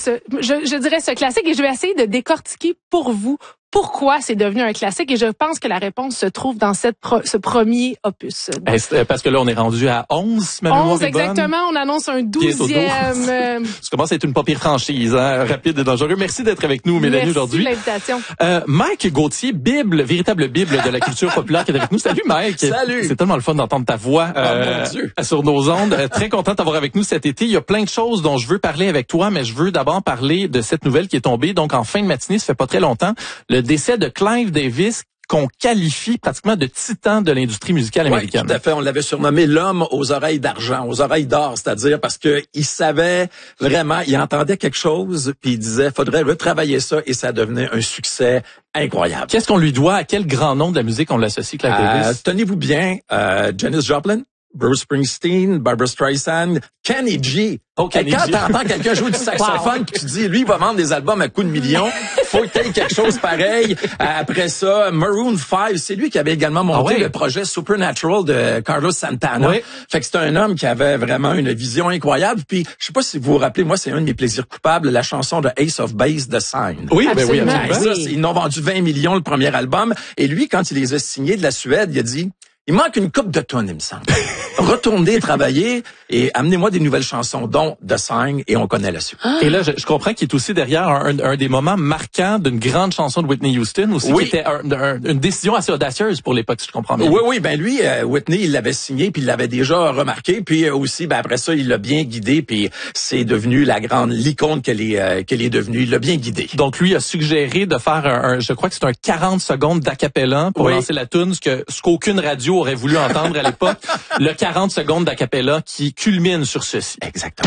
je dirais ce classique et je vais essayer de décortiquer pour vous pourquoi c'est devenu un classique, et je pense que la réponse se trouve dans ce premier opus. Parce que là, on est rendu à 11, ma mémoire 11, est bonne. Exactement. On annonce un 12e. Ça commence à être une pas pire franchise, hein? Rapide et dangereux. Merci d'être avec nous, Mélanie, aujourd'hui. Merci de l'invitation. Mike Gauthier, véritable Bible de la culture populaire, qui est avec nous. Salut, Mike. Salut. C'est tellement le fun d'entendre ta voix sur nos ondes. Très content de t'avoir avec nous cet été. Il y a plein de choses dont je veux parler avec toi, mais je veux d'abord parler de cette nouvelle qui est tombée. Donc, en fin de matinée, ça fait pas très longtemps, le décès de Clive Davis, qu'on qualifie pratiquement de titan de l'industrie musicale américaine. Oui, tout à fait. On l'avait surnommé l'homme aux oreilles d'argent, aux oreilles d'or, c'est-à-dire parce que il savait vraiment, il entendait quelque chose, puis il disait, faudrait retravailler ça, et ça devenait un succès incroyable. Qu'est-ce qu'on lui doit? À quel grand nom de la musique on l'associe, Clive Davis? Tenez-vous bien, Janis Joplin, Bruce Springsteen, Barbra Streisand, Kenny G. Okay, Et quand t'entends quelqu'un jouer du saxophone, puis tu dis, lui, il va vendre des albums à coups de millions, faut que t'aies quelque chose pareil. Après ça, Maroon 5, c'est lui qui avait également monté le projet Supernatural de Carlos Santana. Oui. Fait que c'est un homme qui avait vraiment une vision incroyable. Puis, je sais pas si vous vous rappelez, moi, c'est un de mes plaisirs coupables, la chanson de Ace of Base, The Sign. Oui, ben oui, absolument. Ça, ils n'ont vendu 20 millions le premier album. Et lui, quand il les a signés de la Suède, il a dit, il manque une coupe de tonnes, il me semble. Retournez travailler et amenez-moi des nouvelles chansons, dont The Sign, et on connaît la suite. Et là, je comprends qu'il est aussi derrière un des moments marquants d'une grande chanson de Whitney Houston aussi, qui était une décision assez audacieuse pour l'époque, si je comprends bien. Oui, ben lui, Whitney, il l'avait signé, puis il l'avait déjà remarqué, puis aussi, ben après ça, il l'a bien guidé, puis c'est devenu l'icône qu'elle est devenue. Il l'a bien guidé. Donc lui a suggéré de faire je crois que c'est un 40 secondes d'acapella pour lancer la tune, ce qu'aucune radio aurait voulu entendre à l'époque. Le 40 secondes d'acapella qui culmine sur ceci. Exactement.